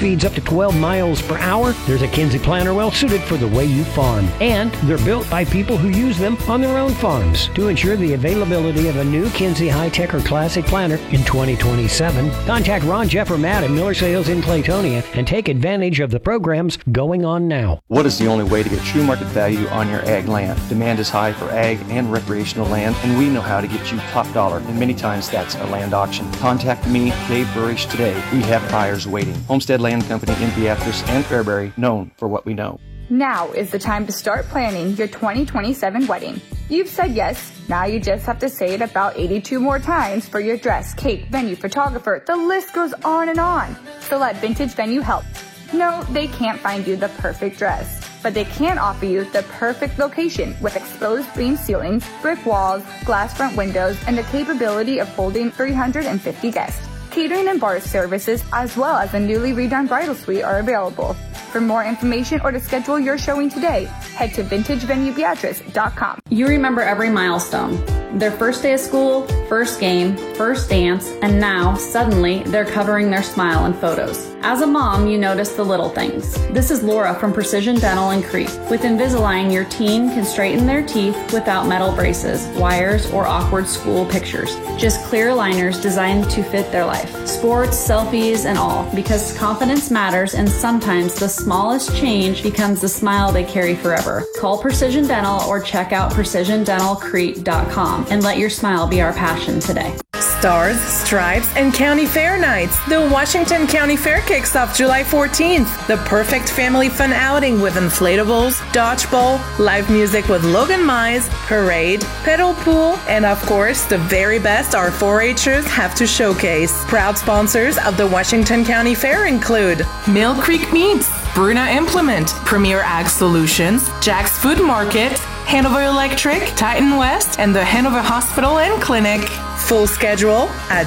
speeds up to 12 miles per hour, there's a Kinze planter well suited for the way you farm. And they're built by people who use them on their own farms. To ensure the availability of a new Kinze High-Tech or Classic planter in 2027, contact Ron, Jeff, or Matt at Miller Sales in Claytonia and take advantage of the programs going on now. What is the only way to get true market value on your ag land? Demand is high for ag and recreational land, and we know how to get you top dollar, and many times that's a land auction. Contact me, Dave Burrish, today. We have buyers waiting. Homestead Land Company in Beatrice and Fairbury, known for what we know. Now is the time to start planning your 2027 wedding. You've said yes. Now you just have to say it about 82 more times for your dress, cake, venue, photographer. The list goes on and on. So let Vintage Venue help. No, they can't find you the perfect dress, but they can offer you the perfect location with exposed beam ceilings, brick walls, glass front windows, and the capability of holding 350 guests. Catering and bar services, as well as a newly redone bridal suite, are available. For more information or to schedule your showing today, head to vintagevenuebeatrice.com. You remember every milestone. Their first day of school, first game, first dance, and now, suddenly, they're covering their smile in photos. As a mom, you notice the little things. This is Laura from Precision Dental in Crete. With Invisalign, your teen can straighten their teeth without metal braces, wires, or awkward school pictures. Just clear aligners designed to fit their life. Sports, selfies, and all. Because confidence matters, and sometimes the smallest change becomes the smile they carry forever. Call Precision Dental or check out precisiondentalcrete.com and let your smile be our passion today. Stars, Stripes, and County Fair Nights. The Washington County Fair kicks off July 14th. The perfect family fun outing with inflatables, dodgeball, live music with Logan Mize, parade, pedal pool, and of course, the very best our 4-Hers have to showcase. Proud sponsors of the Washington County Fair include Mill Creek Meats, Bruna Implement, Premier Ag Solutions, Jack's Food Market, Hanover Electric, Titan West, and the Hanover Hospital and Clinic. Full schedule at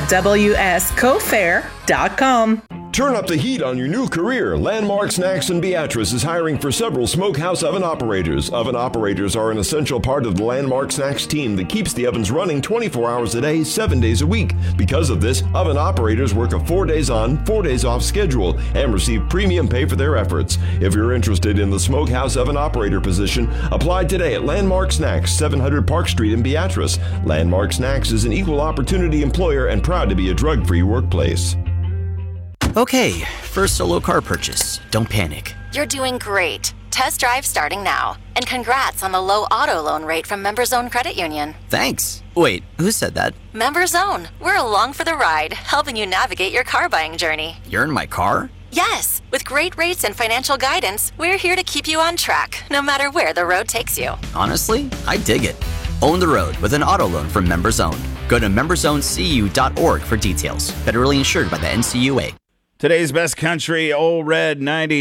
wscofair.com. Turn up the heat on your new career. Landmark Snacks in Beatrice is hiring for several smokehouse oven operators. Oven operators are an essential part of the Landmark Snacks team that keeps the ovens running 24 hours a day, 7 days a week. Because of this, oven operators work a 4 days on, 4 days off schedule and receive premium pay for their efforts. If you're interested in the smokehouse oven operator position, apply today at Landmark Snacks, 700 Park Street in Beatrice. Landmark Snacks is an equal opportunity employer and proud to be a drug-free workplace. Okay, first solo car purchase. Don't panic. You're doing great. Test drive starting now. And congrats on the low auto loan rate from MemberZone Credit Union. Thanks. Wait, who said that? MemberZone. We're along for the ride, helping you navigate your car buying journey. You're in my car? Yes. With great rates and financial guidance, we're here to keep you on track, no matter where the road takes you. Honestly, I dig it. Own the road with an auto loan from MemberZone. Go to memberzonecu.org for details. Federally insured by the NCUA. Today's best country, Old Red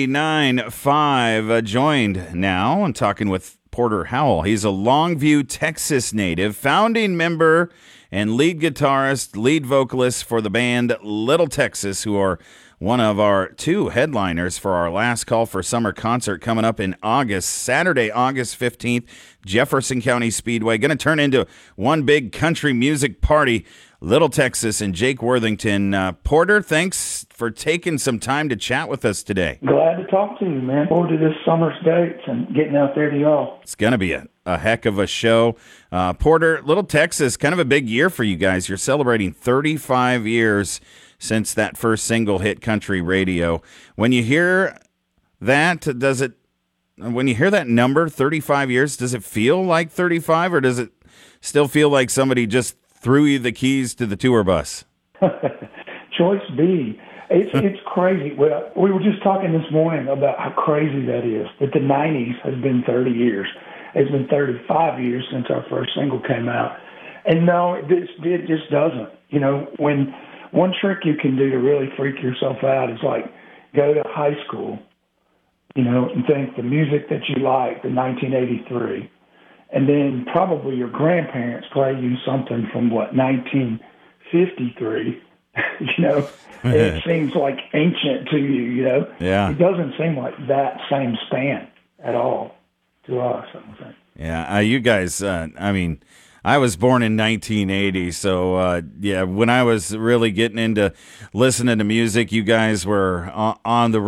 99.5, joined now. I'm talking with Porter Howell. He's a Longview, Texas native, founding member and lead guitarist, lead vocalist for the band Little Texas, who are one of our 2 headliners for our Last Call for Summer concert coming up in August, Saturday, August 15th, Jefferson County Speedway. Going to turn into one big country music party. Little Texas and Jake Worthington. Porter, thanks for taking some time to chat with us today. Glad to talk to you, man. Forward to this summer's dates and getting out there to y'all. It's going to be a heck of a show. Porter, Little Texas, kind of a big year for you guys. You're celebrating 35 years since that first single hit country radio. When you hear that, when you hear that number, 35 years, does it feel like 35, or does it still feel like somebody just threw you the keys to the tour bus? Choice B. It's crazy. Well, we were just talking this morning about how crazy that is, that the 90s has been 30 years. It's been 35 years since our first single came out. And no, it just doesn't. You know, when one trick you can do to really freak yourself out is like go to high school, you know, and think the music that you like, the 1983, and then probably your grandparents play you something from, 1953, you know. It seems like ancient to you, you know. Yeah. It doesn't seem like that same span at all to us, I don't think. Yeah, you guys, I was born in 1980, so, when I was really getting into listening to music, you guys were on the